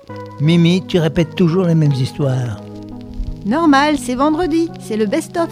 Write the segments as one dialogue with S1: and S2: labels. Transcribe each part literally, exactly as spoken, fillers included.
S1: Mimi, tu répètes toujours les mêmes histoires.
S2: Normal, c'est vendredi, c'est le best-of.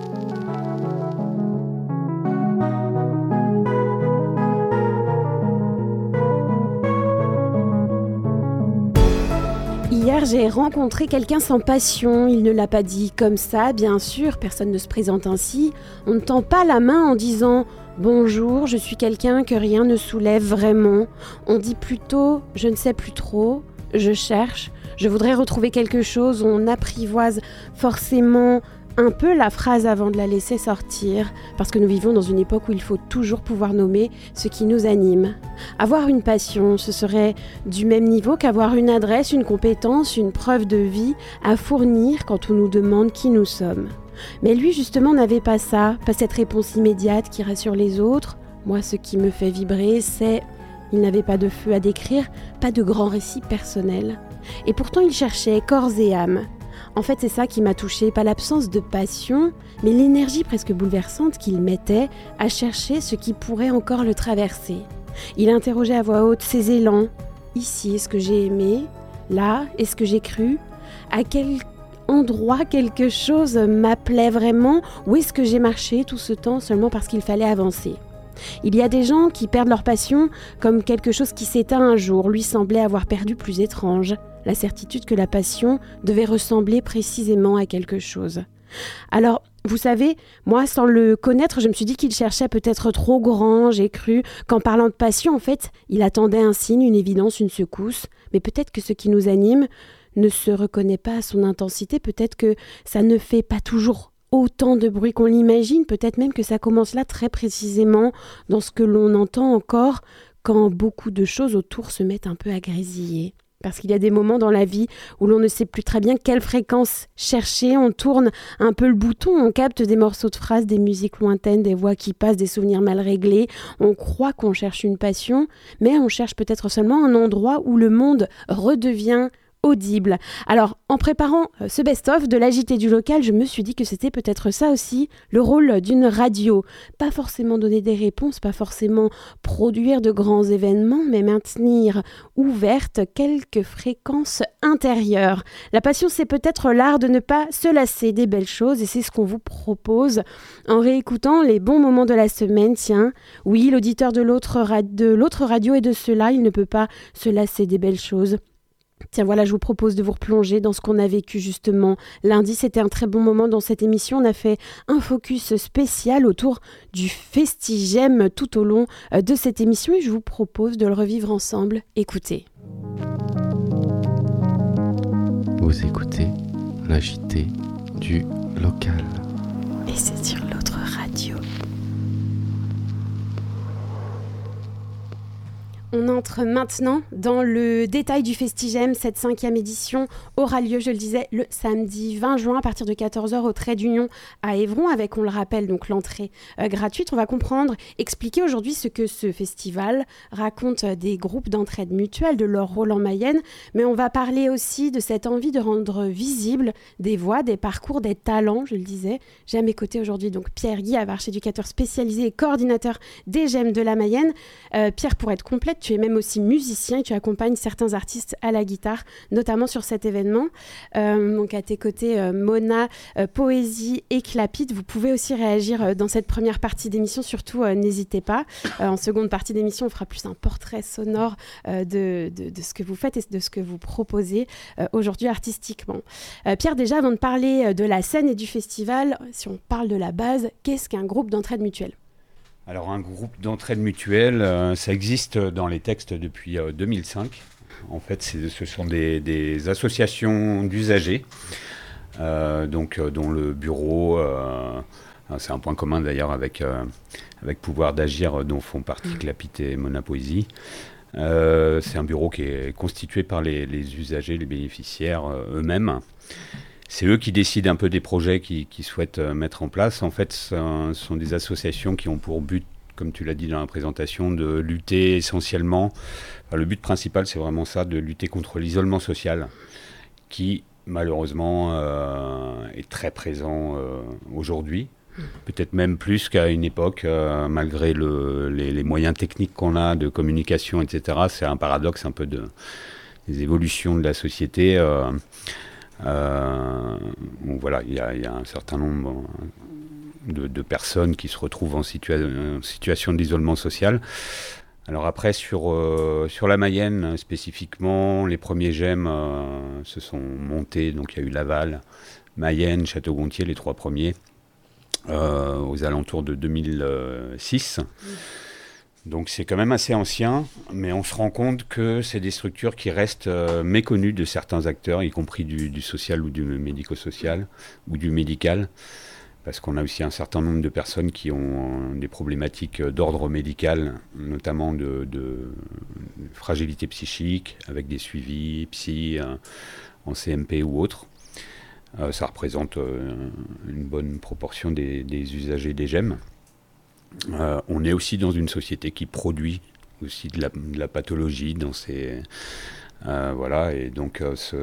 S3: Hier, j'ai rencontré quelqu'un sans passion. Il ne l'a pas dit comme ça, bien sûr, personne ne se présente ainsi. On ne tend pas la main en disant « Bonjour, je suis quelqu'un que rien ne soulève vraiment ». On dit plutôt « Je ne sais plus trop, je cherche, je voudrais retrouver quelque chose ». On apprivoise forcément un peu la phrase avant de la laisser sortir, parce que nous vivons dans une époque où il faut toujours pouvoir nommer ce qui nous anime. Avoir une passion, ce serait du même niveau qu'avoir une adresse, une compétence, une preuve de vie à fournir quand on nous demande qui nous sommes. Mais lui, justement, n'avait pas ça, pas cette réponse immédiate qui rassure les autres. Moi, ce qui me fait vibrer, c'est... Il n'avait pas de feu à décrire, pas de grand récit personnel. Et pourtant, il cherchait corps et âme. En fait, c'est ça qui m'a touchée, pas l'absence de passion, mais l'énergie presque bouleversante qu'il mettait à chercher ce qui pourrait encore le traverser. Il interrogeait à voix haute ses élans. Ici, est-ce que j'ai aimé ? Là, est-ce que j'ai cru ? À quel endroit quelque chose m'appelait vraiment ? Où est-ce que j'ai marché tout ce temps seulement parce qu'il fallait avancer ? Il y a des gens qui perdent leur passion comme quelque chose qui s'éteint un jour. Lui semblait avoir perdu plus étrange la certitude que la passion devait ressembler précisément à quelque chose. Alors, vous savez, moi, sans le connaître, je me suis dit qu'il cherchait peut-être trop grand. J'ai cru qu'en parlant de passion, en fait, il attendait un signe, une évidence, une secousse. Mais peut-être que ce qui nous anime ne se reconnaît pas à son intensité. Peut-être que ça ne fait pas toujours autant de bruit qu'on l'imagine. Peut-être même que ça commence là très précisément dans ce que l'on entend encore quand beaucoup de choses autour se mettent un peu à grésiller. Parce qu'il y a des moments dans la vie où l'on ne sait plus très bien quelle fréquence chercher, on tourne un peu le bouton, on capte des morceaux de phrases, des musiques lointaines, des voix qui passent, des souvenirs mal réglés. On croit qu'on cherche une passion, mais on cherche peut-être seulement un endroit où le monde redevient audible. Alors, en préparant ce best-of de l'A J T du local, je me suis dit que c'était peut-être ça aussi, le rôle d'une radio. Pas forcément donner des réponses, pas forcément produire de grands événements, mais maintenir ouvertes quelques fréquences intérieures. La passion, c'est peut-être l'art de ne pas se lasser des belles choses, et c'est ce qu'on vous propose en réécoutant les bons moments de la semaine. Tiens, oui, l'auditeur de l'autre, ra- de l'autre radio est de cela, il ne peut pas se lasser des belles choses. Tiens, voilà, je vous propose de vous replonger dans ce qu'on a vécu justement lundi. C'était un très bon moment dans cette émission. On a fait un focus spécial autour du Festigem tout au long de cette émission et je vous propose de le revivre ensemble. Écoutez.
S4: Vous écoutez l'A J T du local.
S3: Et c'est sur l'autre radio. On entre maintenant dans le détail du Festigem. Cette cinquième édition aura lieu, je le disais, le samedi vingt juin à partir de quatorze heures au Trait d'Union à Évron avec, on le rappelle, donc l'entrée euh, gratuite. On va comprendre, expliquer aujourd'hui ce que ce festival raconte des groupes d'entraide mutuelle, de leur rôle en Mayenne, mais on va parler aussi de cette envie de rendre visibles des voix, des parcours, des talents, je le disais. J'ai à mes côtés aujourd'hui donc Pierre Guy, éducateur spécialisé et coordinateur des Gemmes de la Mayenne. Euh, Pierre, pour être complète, tu es même aussi musicien et tu accompagnes certains artistes à la guitare, notamment sur cet événement. Euh, donc à tes côtés, euh, Mona, euh, Poésie et Clapide. Vous pouvez aussi réagir euh, dans cette première partie d'émission, surtout euh, n'hésitez pas. Euh, en seconde partie d'émission, on fera plus un portrait sonore euh, de, de, de ce que vous faites et de ce que vous proposez euh, aujourd'hui artistiquement. Euh, Pierre, déjà, avant de parler de la scène et du festival, si on parle de la base, qu'est-ce qu'un groupe d'entraide mutuelle ?
S5: Alors un groupe d'entraide mutuelle, euh, ça existe dans les textes depuis euh, deux mille cinq. En fait, c'est, ce sont des, des associations d'usagers, euh, donc, euh, dont le bureau, euh, c'est un point commun d'ailleurs avec, euh, avec Pouvoir d'Agir, dont font partie Clapide et Mona Poésie. Euh, c'est un bureau qui est constitué par les, les usagers, les bénéficiaires euh, eux-mêmes. C'est eux qui décident un peu des projets qu'ils, qu'ils souhaitent mettre en place. En fait, ce sont des associations qui ont pour but, comme tu l'as dit dans la présentation, de lutter essentiellement. Enfin, le but principal, c'est vraiment ça, de lutter contre l'isolement social, qui malheureusement euh, est très présent euh, aujourd'hui. Peut-être même plus qu'à une époque, euh, malgré le, les, les moyens techniques qu'on a de communication, et cetera. C'est un paradoxe un peu de... les évolutions de la société, euh, euh, donc voilà, il y, y a un certain nombre de, de personnes qui se retrouvent en, situa- en situation d'isolement social. Alors après, sur, euh, sur la Mayenne spécifiquement, les premiers GEM euh, se sont montés, donc il y a eu Laval, Mayenne, Château-Gontier, les trois premiers, euh, aux alentours de deux mille six. Mmh. Donc c'est quand même assez ancien, mais on se rend compte que c'est des structures qui restent euh, méconnues de certains acteurs, y compris du, du social ou du médico-social ou du médical. Parce qu'on a aussi un certain nombre de personnes qui ont des problématiques d'ordre médical, notamment de, de fragilité psychique, avec des suivis psy euh, en C M P ou autres. Euh, ça représente euh, une bonne proportion des, des usagers des GEM. Euh, on est aussi dans une société qui produit aussi de la, de la pathologie dans ses... Euh, voilà, et donc euh, ce,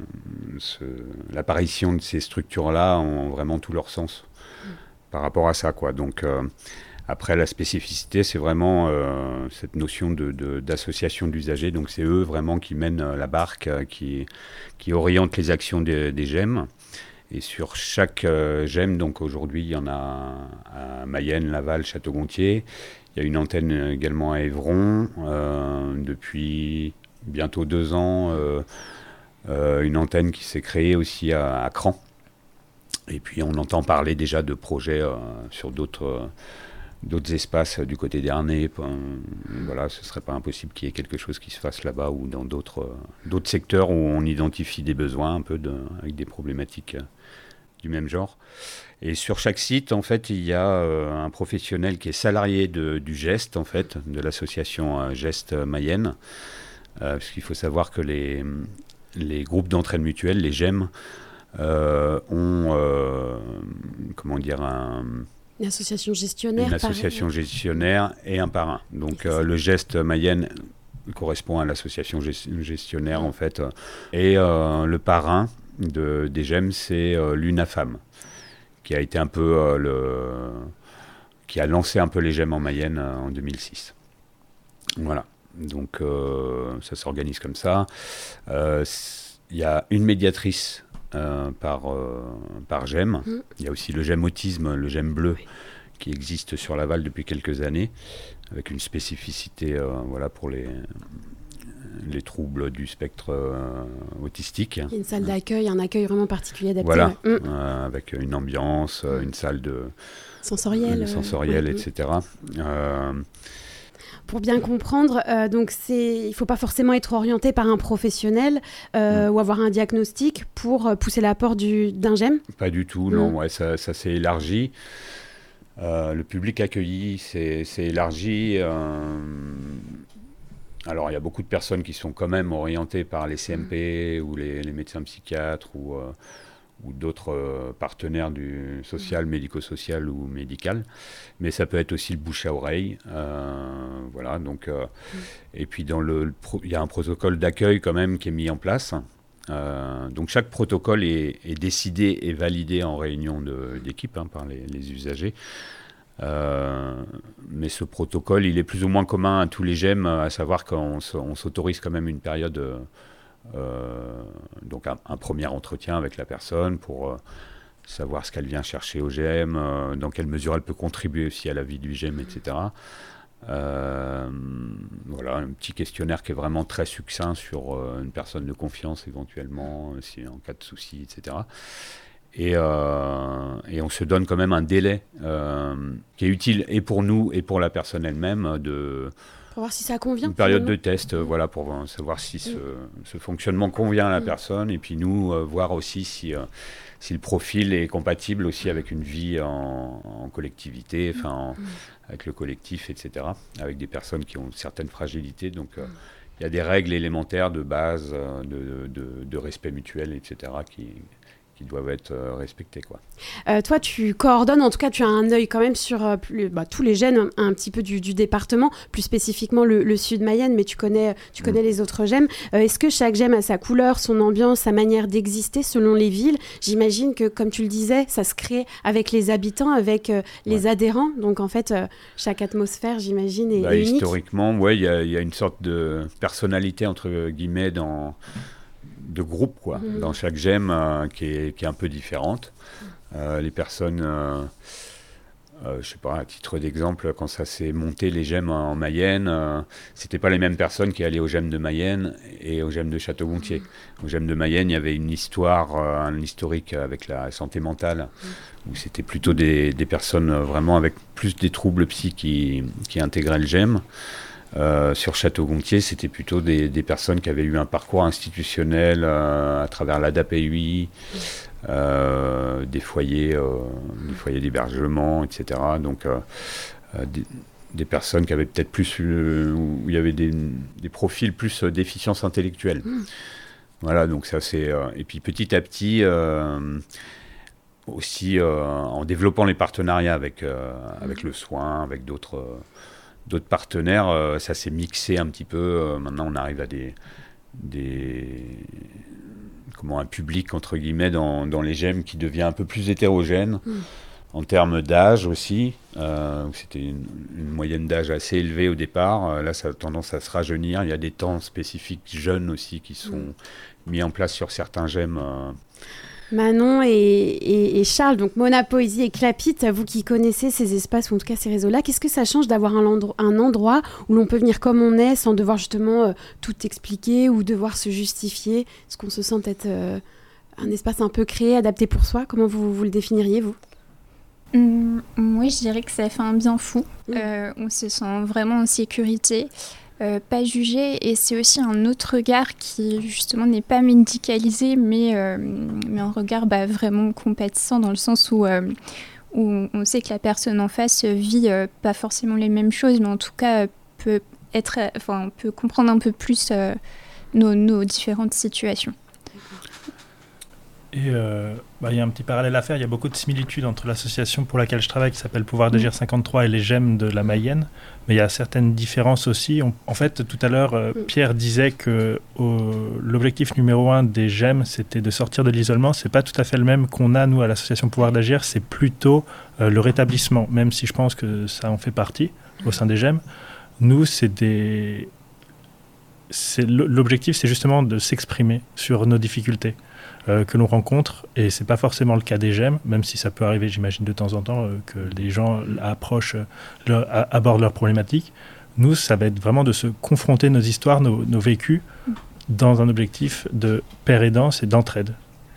S5: ce, l'apparition de ces structures-là ont vraiment tout leur sens mmh. par rapport à ça, quoi. Donc euh, après, la spécificité, c'est vraiment euh, cette notion de, de, d'association d'usagers. Donc c'est eux vraiment qui mènent euh, la barque, euh, qui, qui orientent les actions des, des GEM. Et sur chaque euh, GEM, donc aujourd'hui, il y en a à Mayenne, Laval, Château-Gontier. Il y a une antenne également à Évron euh, depuis... bientôt deux ans, euh, euh, une antenne qui s'est créée aussi à, à Cran. Et puis on entend parler déjà de projets euh, sur d'autres, euh, d'autres espaces du côté d'Ernée. Euh, voilà, ce ne serait pas impossible qu'il y ait quelque chose qui se fasse là-bas ou dans d'autres, euh, d'autres secteurs où on identifie des besoins un peu de, avec des problématiques euh, du même genre. Et sur chaque site, en fait, il y a euh, un professionnel qui est salarié de, du GEST, en fait, de l'association euh, GEST Mayenne. Euh, parce qu'il faut savoir que les, les groupes d'entraide mutuelle, les GEM, euh, ont euh, comment dire, un,
S3: une association gestionnaire.
S5: Une association pareil. gestionnaire et un parrain. Donc euh, le GEST Mayenne correspond à l'association gestionnaire, en fait. Et euh, le parrain de, des GEM, c'est euh, l'UNAFAM, qui a été un peu euh, le... qui a lancé un peu les GEM en Mayenne euh, en deux mille six. Voilà. Donc euh, ça s'organise comme ça. Il euh, y a une médiatrice euh, par, euh, par GEM. Il mmh. y a aussi le GEM Autisme, le GEM Bleu, oui. qui existe sur Laval depuis quelques années, avec une spécificité euh, voilà, pour les, les troubles du spectre euh, autistique.
S3: Il y a une salle d'accueil, un accueil vraiment particulier adapté.
S5: Voilà,
S3: ouais. mmh.
S5: euh, avec une ambiance, mmh. une salle de
S3: sensorielle,
S5: euh, sensorielle
S3: ouais.
S5: et cetera. Euh,
S3: Pour bien comprendre, euh, donc c'est, il ne faut pas forcément être orienté par un professionnel euh, mmh. ou avoir un diagnostic pour pousser l'apport du, d'un GEM.
S5: Pas du tout, mmh. non, ouais, ça, ça s'est élargi. Euh, le public accueilli s'est, s'est élargi. Euh, alors, il y a beaucoup de personnes qui sont quand même orientées par les C M P mmh. ou les, les médecins psychiatres ou... Euh, ou d'autres euh, partenaires du social, mmh. médico-social ou médical. Mais ça peut être aussi le bouche à oreille. Euh, voilà, donc, euh, mmh. Et puis, dans le, il y a un protocole d'accueil quand même qui est mis en place. Euh, donc, chaque protocole est, est décidé et validé en réunion de, d'équipe hein, par les, les usagers. Euh, mais ce protocole, il est plus ou moins commun à tous les GEM, à savoir qu'on on s'autorise quand même une période... Euh, Euh, donc un, un premier entretien avec la personne pour euh, savoir ce qu'elle vient chercher au GEM, euh, dans quelle mesure elle peut contribuer aussi à la vie du GEM, et cetera. Euh, voilà, un petit questionnaire qui est vraiment très succinct sur euh, une personne de confiance éventuellement, si en cas de souci, et cetera. Et, euh, et on se donne quand même un délai euh, qui est utile et pour nous et pour la personne elle-même de...
S3: Pour voir si ça convient.
S5: Une période de test, euh, voilà, pour euh, savoir si ce, ce fonctionnement convient à la mmh. personne, et puis nous, euh, voir aussi si, euh, si le profil est compatible aussi avec une vie en, en collectivité, enfin, en, mmh. avec le collectif, et cetera, avec des personnes qui ont certaines fragilités. Donc, il euh, mmh. y a des règles élémentaires de base, euh, de, de, de respect mutuel, et cetera, qui, qui doivent être euh, respectées, quoi.
S3: Euh, toi, tu coordonnes, en tout cas, tu as un œil quand même sur euh, plus, bah, tous les GEM, un, un petit peu du, du département, plus spécifiquement le, le sud Mayenne, mais tu connais, tu connais mmh. les autres GEM. Euh, est-ce que chaque GEM a sa couleur, son ambiance, sa manière d'exister selon les villes ? J'imagine que, comme tu le disais, ça se crée avec les habitants, avec euh, les ouais. adhérents. Donc, en fait, euh, chaque atmosphère, j'imagine, est,
S5: bah,
S3: est unique.
S5: Historiquement, oui, il y, y a une sorte de personnalité, entre guillemets, dans... de groupe, quoi, mmh. dans chaque GEM euh, qui, est, qui est un peu différente. Euh, les personnes, euh, euh, je sais pas, à titre d'exemple, quand ça s'est monté les GEM en Mayenne, euh, c'était pas les mêmes personnes qui allaient au GEM de Mayenne et au GEM de Château-Gontier. Mmh. Au GEM de Mayenne, il y avait une histoire, euh, un historique avec la santé mentale, mmh. où c'était plutôt des, des personnes vraiment avec plus des troubles psy qui, qui intégraient le GEM. Euh, sur Château-Gontier, c'était plutôt des, des personnes qui avaient eu un parcours institutionnel euh, à travers l'A D A P U I, euh, des foyers, euh, des foyers d'hébergement, et cetera. Donc, euh, euh, des, des personnes qui avaient peut-être plus, euh, où il y avait des, des profils plus euh, déficience intellectuelle. Mmh. Voilà, donc ça c'est. Euh, et puis petit à petit. Euh, aussi euh, en développant les partenariats avec, euh, avec le soin, avec d'autres. Euh, D'autres partenaires, euh, ça s'est mixé un petit peu. Euh, maintenant, on arrive à des, des comment un public entre guillemets dans, dans les GEM qui devient un peu plus hétérogène mmh. en termes d'âge aussi. Euh, c'était une, une moyenne d'âge assez élevée au départ. Euh, là, ça a tendance à se rajeunir. Il y a des temps spécifiques jeunes aussi qui sont mmh. mis en place sur certains GEM. Euh,
S3: Manon et, et, et Charles, donc Mona Poésie et Clapit, vous qui connaissez ces espaces ou en tout cas ces réseaux-là, qu'est-ce que ça change d'avoir un, endro- un endroit où l'on peut venir comme on est sans devoir justement euh, tout expliquer ou devoir se justifier ? Est-ce qu'on se sent peut-être euh, un espace un peu créé, adapté pour soi ? Comment vous, vous le définiriez, vous ?
S6: Mmh, moi, je dirais que ça fait un bien fou. Mmh. Euh, on se sent vraiment en sécurité. Euh, pas jugé, et c'est aussi un autre regard qui justement n'est pas médicalisé, mais, euh, mais un regard bah, vraiment compatissant dans le sens où, euh, où on sait que la personne en face vit euh, pas forcément les mêmes choses, mais en tout cas peut, être, enfin, peut comprendre un peu plus euh, nos, nos différentes situations.
S7: Et euh, bah, y a un petit parallèle à faire, il y a beaucoup de similitudes entre l'association pour laquelle je travaille qui s'appelle Pouvoir d'agir cinquante-trois et les GEM de la Mayenne, mais il y a certaines différences aussi. On, en fait, tout à l'heure, euh, Pierre disait que euh, l'objectif numéro un des GEM, c'était de sortir de l'isolement. C'est pas tout à fait le même qu'on a, nous, à l'association Pouvoir d'agir, c'est plutôt euh, le rétablissement, même si je pense que ça en fait partie au sein des GEM. Nous, c'est des... C'est l'objectif, c'est justement de s'exprimer sur nos difficultés. Euh, que l'on rencontre, et c'est pas forcément le cas des GEM, même si ça peut arriver, j'imagine, de temps en temps, euh, que les gens approchent, euh, leur, a, abordent leurs problématiques. Nous, ça va être vraiment de se confronter nos histoires, nos, nos vécus, dans un objectif de pair aidance et d'entraide.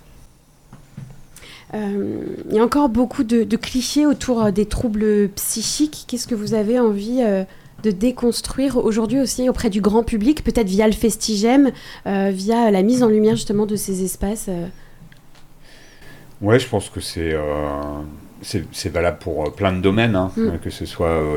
S3: Euh, il y a encore beaucoup de, de clichés autour euh, des troubles psychiques. Qu'est-ce que vous avez envie euh, de déconstruire aujourd'hui aussi auprès du grand public, peut-être via le Festigem, euh, via la mise en lumière justement de ces espaces euh...
S5: Ouais, je pense que c'est, euh, c'est, c'est valable pour euh, plein de domaines, hein, mm. que ce soit euh,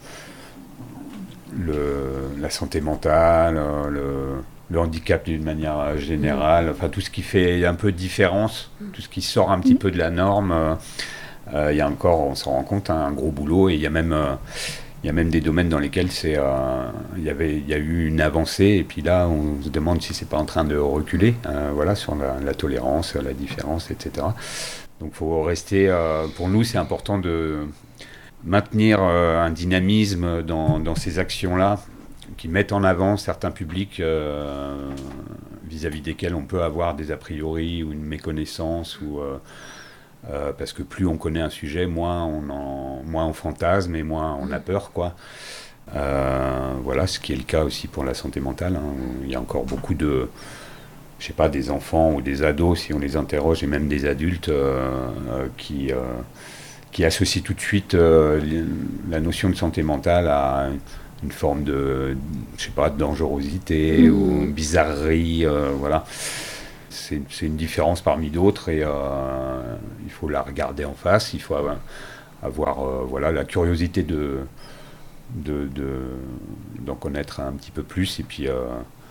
S5: le, le, la santé mentale, euh, le, le handicap d'une manière générale, mm. enfin tout ce qui fait un peu différence, mm. tout ce qui sort un petit mm. peu de la norme. Il euh, euh, y a encore, on s'en rend compte, hein, un gros boulot, et il y a même... Euh, Il y a même des domaines dans lesquels c'est, euh, y avait, il y a eu une avancée, et puis là, on se demande si c'est pas en train de reculer, euh, voilà, sur la, la tolérance, la différence, et cetera. Donc, il faut rester. Euh, pour nous, c'est important de maintenir euh, un dynamisme dans, dans ces actions-là, qui mettent en avant certains publics euh, vis-à-vis desquels on peut avoir des a priori ou une méconnaissance ou euh, Euh, parce que plus on connaît un sujet, moins on, en, moins on fantasme et moins on a peur, quoi. Euh, voilà, ce qui est le cas aussi pour la santé mentale, hein. Il y a encore beaucoup de, je sais pas, des enfants ou des ados, si on les interroge, et même des adultes euh, euh, qui, euh, qui associent tout de suite euh, la notion de santé mentale à une forme de, je sais pas, de dangerosité mmh. ou bizarrerie, euh, voilà. C'est, c'est une différence parmi d'autres, et euh, il faut la regarder en face, il faut avoir, avoir euh, voilà, la curiosité de, de, de, d'en connaître un petit peu plus, et puis, euh,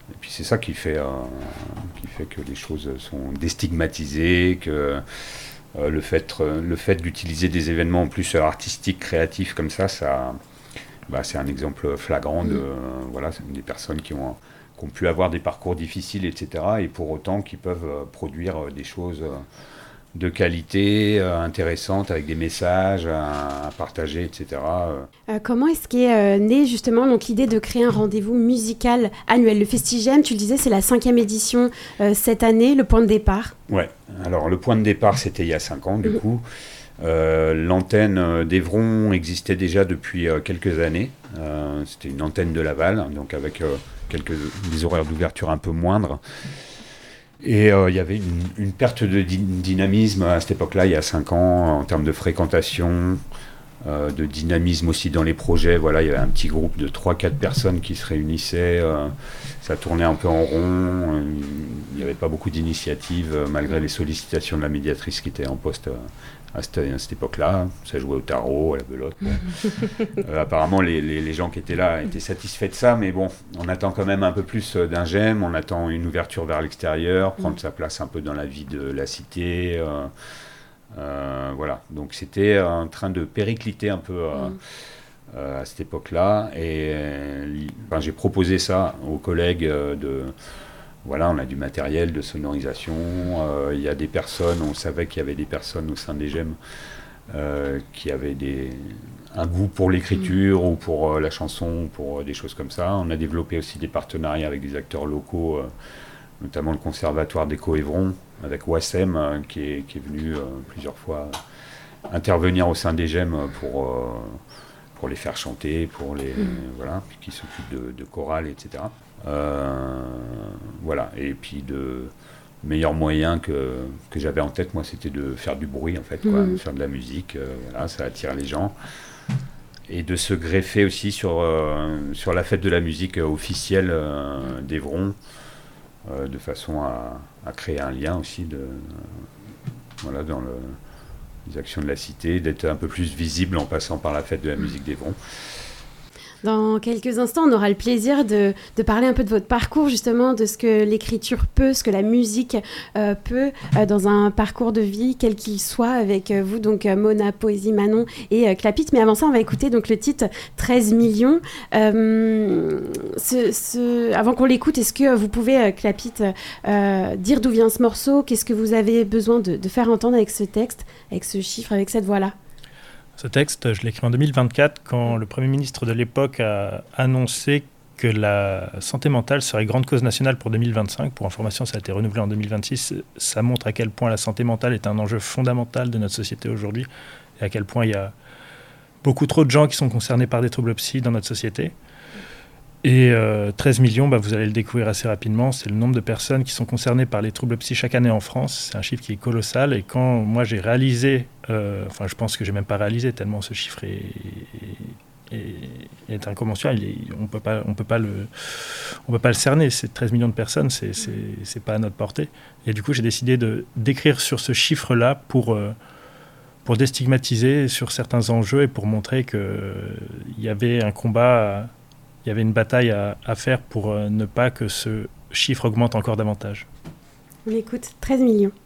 S5: Et puis c'est ça qui fait, euh, qui fait que les choses sont déstigmatisées, que euh, le fait, le fait d'utiliser des événements en plus artistiques, créatifs comme ça, ça bah, c'est un exemple flagrant de euh, voilà, des personnes qui ont, qui ont pu avoir des parcours difficiles, et cetera, et pour autant qui peuvent euh, produire euh, des choses euh, de qualité, euh, intéressantes, avec des messages à, à partager, et cetera.
S3: Euh, comment est-ce qu'est euh, née justement donc, l'idée de créer un rendez-vous musical annuel? Le Festigem, tu le disais, c'est la cinquième édition euh, cette année, le point de départ.
S5: Ouais, alors le point de départ, c'était il y a cinq ans, du mmh. coup. Euh, l'antenne d'Evron existait déjà depuis euh, quelques années. Euh, c'était une antenne de Laval, donc avec euh, quelques, des horaires d'ouverture un peu moindres. Et euh, il y avait une, une perte de dy- dynamisme à cette époque-là, il y a cinq ans, en termes de fréquentation, euh, de dynamisme aussi dans les projets. Voilà, il y avait un petit groupe de trois quatre personnes qui se réunissaient. Euh, ça tournait un peu en rond. Euh, il n'y avait pas beaucoup d'initiatives, euh, malgré les sollicitations de la médiatrice qui était en poste euh, à, cette, à cette époque-là. Ça jouait au tarot, à la belote. Bon. euh, apparemment, les, les, les gens qui étaient là étaient satisfaits de ça, mais bon, on attend quand même un peu plus d'un gemme. On attend une ouverture vers l'extérieur, prendre sa place un peu dans la vie de la cité. Euh, euh, voilà, donc c'était en train de péricliter un peu euh, mmh. euh, à cette époque-là. Et euh, ben, j'ai proposé ça aux collègues euh, de... Voilà, on a du matériel de sonorisation, il euh, y a des personnes, on savait qu'il y avait des personnes au sein des gemmes euh, qui avaient des, un goût pour l'écriture mmh. ou pour euh, la chanson, ou pour euh, des choses comme ça. On a développé aussi des partenariats avec des acteurs locaux, euh, notamment le Conservatoire d'Écho-Évron, avec Wassem, euh, qui, est, qui est venu euh, plusieurs fois intervenir au sein des gemmes pour, euh, pour les faire chanter, pour les, mmh. voilà, qui s'occupent de, de chorale, et cetera. Euh, voilà, et puis de meilleurs moyens que, que j'avais en tête, moi, c'était de faire du bruit, en fait, quoi, mmh. de faire de la musique, euh, voilà, ça attire les gens. Et de se greffer aussi sur, euh, sur la fête de la musique officielle euh, d'Evron, euh, de façon à, à créer un lien aussi de, euh, voilà, dans le, les actions de la cité, d'être un peu plus visible en passant par la fête de la musique d'Evron.
S3: Dans quelques instants, on aura le plaisir de, de parler un peu de votre parcours, justement, de ce que l'écriture peut, ce que la musique euh, peut euh, dans un parcours de vie, quel qu'il soit, avec euh, vous, donc euh, Mona, Poésie, Manon et euh, Clapit. Mais avant ça, on va écouter donc, le titre treize millions. Euh, ce, ce... Avant qu'on l'écoute, est-ce que vous pouvez, euh, Clapit, euh, dire d'où vient ce morceau? Qu'est-ce que vous avez besoin de, de faire entendre avec ce texte, avec ce chiffre, avec cette voix-là?
S7: Ce texte, je l'ai écrit en deux mille vingt-quatre, quand le Premier ministre de l'époque a annoncé que la santé mentale serait grande cause nationale pour deux mille vingt-cinq. Pour information, ça a été renouvelé en deux mille vingt-six. Ça montre à quel point la santé mentale est un enjeu fondamental de notre société aujourd'hui et à quel point il y a beaucoup trop de gens qui sont concernés par des troubles psy dans notre société. Et euh, treize millions, bah, vous allez le découvrir assez rapidement, c'est le nombre de personnes qui sont concernées par les troubles psy chaque année en France. C'est un chiffre qui est colossal. Et quand moi j'ai réalisé, euh, enfin je pense que j'ai même pas réalisé tellement ce chiffre est, est, est incommensurable, il est, on peut pas, on peut pas le, on peut pas le cerner. C'est treize millions de personnes, c'est, c'est, c'est pas à notre portée. Et du coup j'ai décidé de d'écrire sur ce chiffre-là pour euh, pour déstigmatiser sur certains enjeux et pour montrer que il y avait un combat. À, Il y avait une bataille à, à faire pour euh, ne pas que ce chiffre augmente encore davantage.
S3: On écoute treize millions.